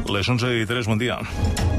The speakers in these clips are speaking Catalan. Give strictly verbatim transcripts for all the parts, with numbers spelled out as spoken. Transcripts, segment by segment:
Les onze i tres, bon dia.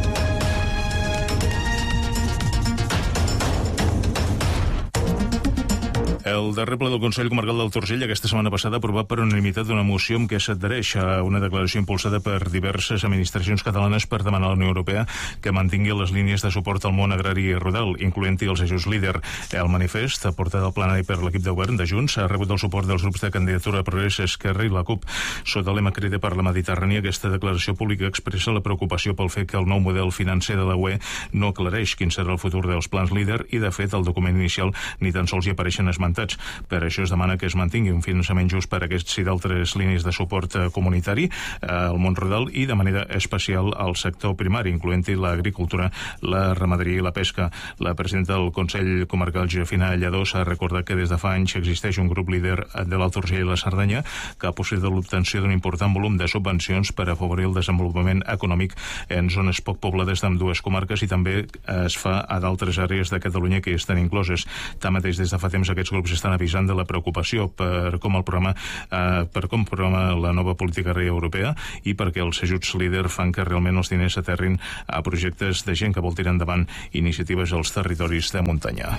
El darrer ple del Consell Comarcal del Torcell aquesta setmana passada ha aprovat per unanimitat una moció amb què s'adhereix a una declaració impulsada per diverses administracions catalanes per demanar a la Unió Europea que mantingui les línies de suport al món agrari i rural, incloent-hi els ajuts líder. El manifest, aportat al plenari per l'equip de govern de Junts, ha rebut el suport dels grups de candidatura Progrés, Esquerra i la CUP. Sota el lema Crida per la Mediterrània, aquesta declaració pública expressa la preocupació pel fet que el nou model financer de la U E no aclareix quin serà el futur dels plans líder i, de fet, el document inicial ni tan sols hi apareixen esmentats. Per això es demana que es mantingui un finançament just per a aquests i d'altres línies de suport comunitari al món rural i de manera especial al sector primari, incloent-hi l'agricultura, la ramaderia i la pesca. La presidenta del Consell Comarcal, Josefina Lladós, ha recordat que des de fa anys existeix un grup líder de l'Alt Urgell i la Cerdanya que ha possibilitat l'obtenció d'un important volum de subvencions per afavorir el desenvolupament econòmic en zones poc poblades d'ambdues comarques i també es fa a d'altres àrees de Catalunya que hi estan incloses. Tanmateix, des de fa temps aquests grups estan avisant de la preocupació per com el programa eh, per com programa la nova política agrària europea i perquè els ajuts líder fan que realment els diners aterrin a projectes de gent que vol tirar endavant iniciatives als territoris de muntanya.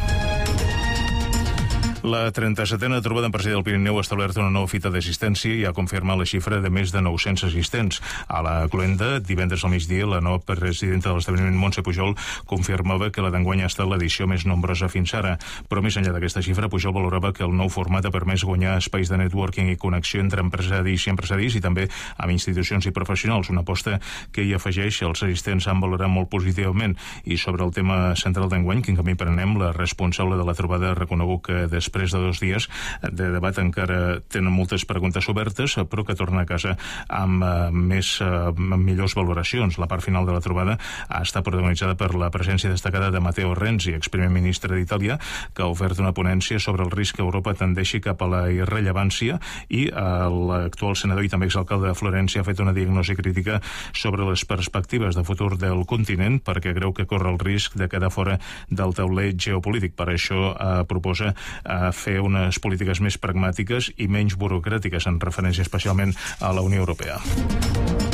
La trenta-setena trobada empresarial del Pirineu ha establert una nova fita d'assistència i ha confirmat la xifra de més de nou-cents assistents. A la Cluenda, divendres al migdia, la nova presidenta de l'esdeveniment, Montse Pujol, confirmava que la d'enguany ha estat l'edició més nombrosa fins ara. Però més enllà d'aquesta xifra, Pujol valorava que el nou format ha permès guanyar espais de networking i connexió entre empresaris i empresaris i també amb institucions i professionals, una aposta que hi afegeix els assistents han valorat molt positivament. I sobre el tema central d'enguany, quin camí prenem, la responsable de la trobada ha reconegut que després Després de dos dies de debat encara tenen moltes preguntes obertes, però que tornen a casa amb uh, més uh, amb millors valoracions. La part final de la trobada ha estat protagonitzada per la presència destacada de Matteo Renzi, exprimer ministre d'Itàlia, que ha ofert una ponència sobre el risc que Europa tendeixi cap a la irrellevància i uh, l'actual senador i també exalcalde de Florència ha fet una diagnosi crítica sobre les perspectives de futur del continent perquè creu que corre el risc de quedar fora del tauler geopolític. Per això uh, proposa uh, a fer unes polítiques més pragmàtiques i menys burocràtiques en referència especialment a la Unió Europea.